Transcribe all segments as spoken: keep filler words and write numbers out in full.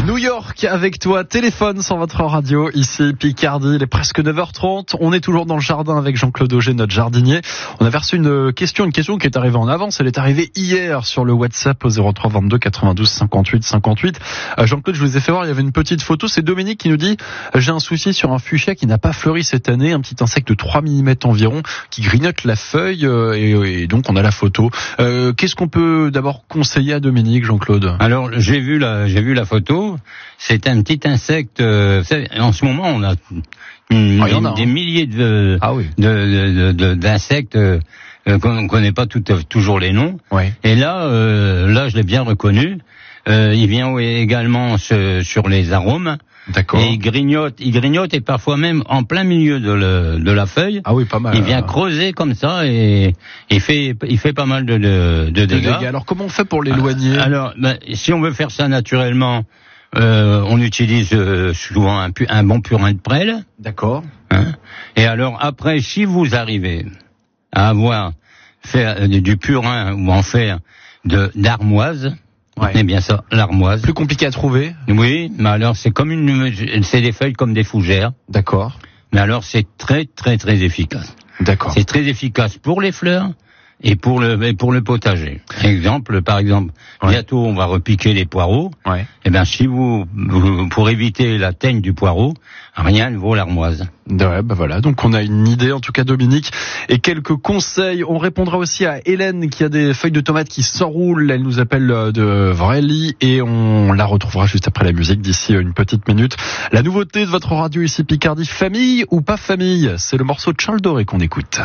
New York avec toi, téléphone sur votre radio, ici Picardie, il est presque neuf heures trente, on est toujours dans le jardin avec Jean-Claude Auger, notre jardinier. On a reçu une question, une question qui est arrivée en avance, elle est arrivée hier sur le WhatsApp au zéro trois vingt-deux quatre-vingt-douze cinquante-huit cinquante-huit. Euh, Jean-Claude, je vous ai fait voir, il y avait une petite photo, c'est Dominique qui nous dit « J'ai un souci sur un fuchsia qui n'a pas fleuri cette année, un petit insecte de trois millimètres environ qui grignote la feuille euh, et, et donc on a la photo. Euh, » Qu'est-ce qu'on peut d'abord conseiller à Dominique, Jean-Claude ? Alors, j'ai vu la, j'ai vu la photo. C'est un petit insecte. Euh, vous savez, en ce moment, on a, une, ah, une, a des hein. milliers de, ah, oui. de, de, de, d'insectes euh, qu'on ne connaît pas tout, toujours les noms. Ouais. Et là, euh, là, je l'ai bien reconnu. Euh, il vient également se, sur les arômes. D'accord. Et il grignote, il grignote et parfois même en plein milieu de, le, de la feuille. Ah oui, pas mal. Il vient creuser comme ça et il fait, il fait pas mal de, de, de dégâts. dégâts. Alors comment on fait pour l'éloigner ? Alors, ben, si on veut faire ça naturellement, euh, on utilise euh, souvent un, un bon purin de prêle. D'accord. Hein. Et alors après, si vous arrivez à avoir fait du purin ou en faire de d'armoise. Ouais. C'est bien ça, l'armoise. Plus compliqué à trouver. Oui, mais alors c'est comme une, c'est des feuilles comme des fougères. D'accord. Mais alors c'est très très très efficace. D'accord. C'est très efficace pour les fleurs et pour le et pour le potager. Exemple, par exemple, ouais. Bientôt on va repiquer les poireaux. Ouais. Eh bien, si vous, vous pour éviter la teigne du poireau, rien ne vaut l'armoise. Ouais, bah voilà. Donc on a une idée, en tout cas Dominique, et quelques conseils. On répondra aussi à Hélène qui a des feuilles de tomates qui s'enroulent. Elle nous appelle de Vrely et on la retrouvera juste après la musique d'ici une petite minute. La nouveauté de votre radio ici Picardie, famille ou pas famille, c'est le morceau de Charles Doré qu'on écoute.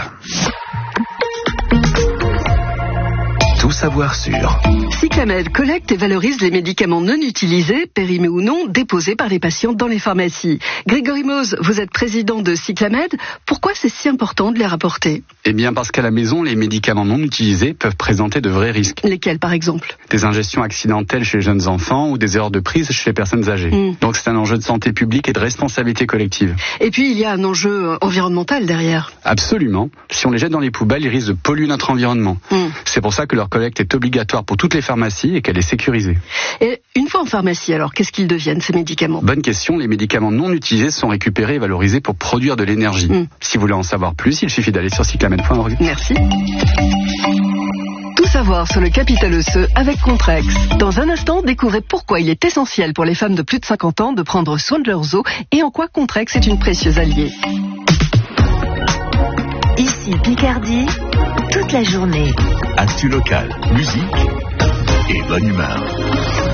Tout savoir sur Cyclamed collecte et valorise les médicaments non utilisés, périmés ou non, déposés par les patients dans les pharmacies. Grégory Mose, vous êtes président de Cyclamed. Pourquoi c'est si important de les rapporter ? Eh bien parce qu'à la maison, les médicaments non utilisés peuvent présenter de vrais risques. Lesquels par exemple ? Des ingestions accidentelles chez les jeunes enfants ou des erreurs de prise chez les personnes âgées. Mmh. Donc c'est un enjeu de santé publique et de responsabilité collective. Et puis il y a un enjeu environnemental derrière. Absolument. Si on les jette dans les poubelles, ils risquent de polluer notre environnement. Mmh. C'est pour ça que leur collecte est obligatoire pour toutes les pharmacies et qu'elle est sécurisée. Et une fois en pharmacie, alors, qu'est-ce qu'ils deviennent, ces médicaments ? Bonne question. Les médicaments non utilisés sont récupérés et valorisés pour produire de l'énergie. Mmh. Si vous voulez en savoir plus, il suffit d'aller sur cyclamed point org. Merci. Tout savoir sur le capital osseux avec Contrex. Dans un instant, découvrez pourquoi il est essentiel pour les femmes de plus de cinquante ans de prendre soin de leurs os et en quoi Contrex est une précieuse alliée. Ici Picardie, toute la journée. Actu locale, musique et bonne humeur.